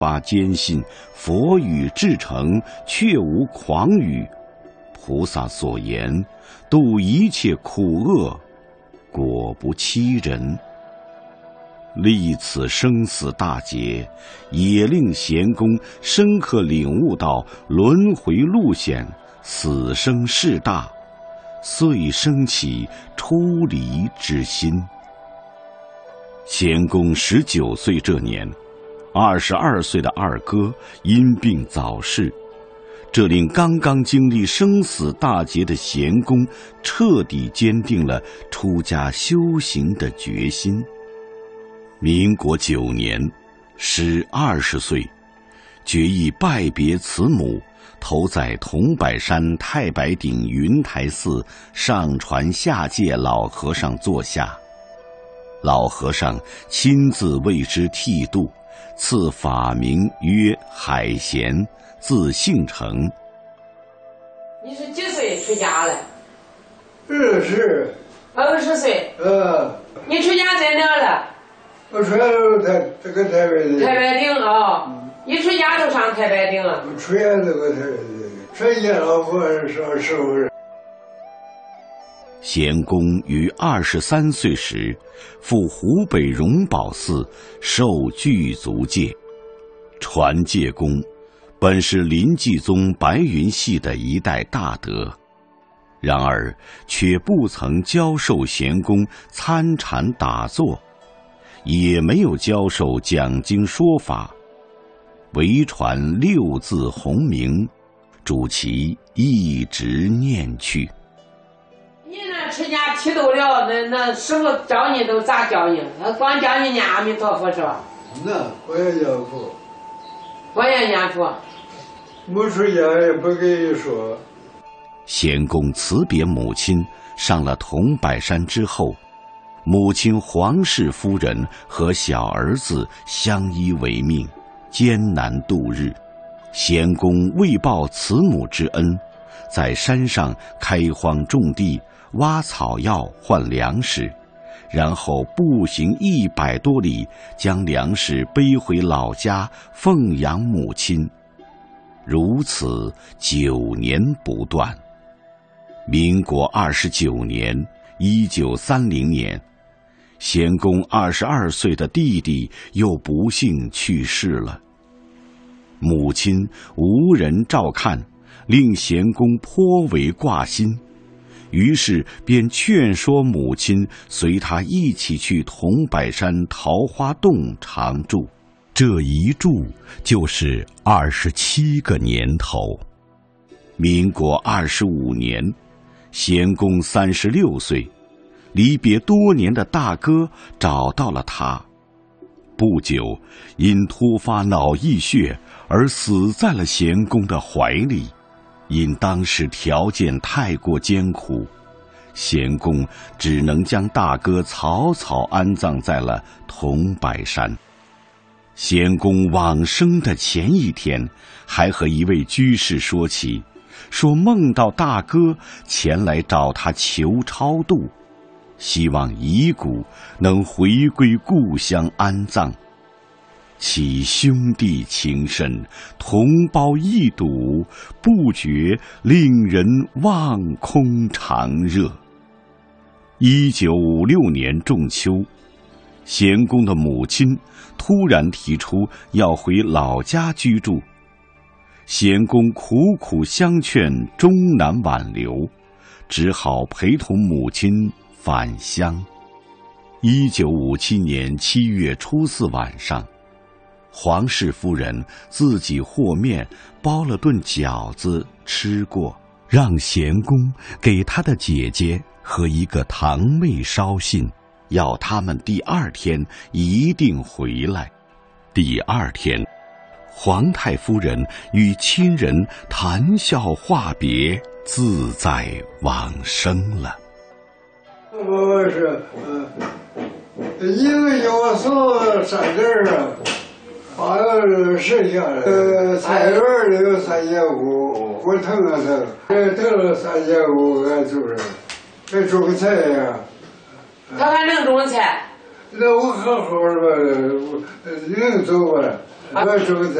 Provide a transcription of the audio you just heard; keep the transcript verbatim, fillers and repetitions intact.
把坚信佛语至诚，确无诳语。菩萨所言，度一切苦厄，果不欺人。历此生死大劫，也令贤公深刻领悟到轮回路险，死生事大，遂生起出离之心。贤公十九岁这年，二十二岁的二哥因病早逝，这令刚刚经历生死大劫的贤公彻底坚定了出家修行的决心。民国九年，时二十岁，决意拜别慈母，投在桐柏山太白顶云台寺上传下界老和尚座下。老和尚亲自为之剃度，赐法名曰海贤，字姓成。 你是几岁出家了？ 二十。 二十岁。 呃。 你出家在哪了？ 我出家都台这个台北的。 太白顶啊、哦！一出家就上太白顶了。 我出家这个台北的，出家老和尚是不是？ 贤公于二十三岁时，赴湖北荣宝寺受具足戒。传戒公本是临济宗白云系的一代大德，然而却不曾教授贤公参禅打坐，也没有教授讲经说法，唯传六字洪名，主其一直念去。 你那出家剃度了，那那师傅教你都咋教你？他光教你念阿弥陀佛是吧？ 那我也念佛， 我也念佛。 没出家也不跟你说。 贤公辞别母亲，上了桐柏山之后，母亲黄氏夫人和小儿子相依为命，艰难度日。贤公为报慈母之恩，在山上开荒种地，挖草药换粮食，然后步行一百多里，将粮食背回老家奉养母亲。如此九年不断。民国二十九年，一九三零年，贤公二十二岁的弟弟又不幸去世了。母亲无人照看，令贤公颇为挂心，于是便劝说母亲随他一起去桐柏山桃花洞常住。这一住就是二十七个年头。民国二十五年，贤公三十六岁，离别多年的大哥找到了他。不久，因突发脑溢血而死在了贤公的怀里。因当时条件太过艰苦，贤公只能将大哥草草安葬在了桐柏山。贤公往生的前一天，还和一位居士说起，说梦到大哥前来找他求超度，希望遗骨能回归故乡安葬。其兄弟情深，同胞一睹，不觉令人望空长热。一九五六年仲秋，贤公的母亲突然提出要回老家居住，贤公苦苦相劝，终难挽留，只好陪同母亲返乡。一九五七年七月初四晚上，黄氏夫人自己和面包了顿饺子吃过，让贤公给他的姐姐和一个堂妹捎信，要他们第二天一定回来。第二天，皇太夫人与亲人谈笑话别，自在往生了。 我是，嗯、呃，一个给我送三根儿，八个剩下的，呃，菜园里有三千五，我腾了腾，这腾了三千五，俺就是，这种菜呀。 他还能种菜？ 那我好好的吧，我能走吧，我走。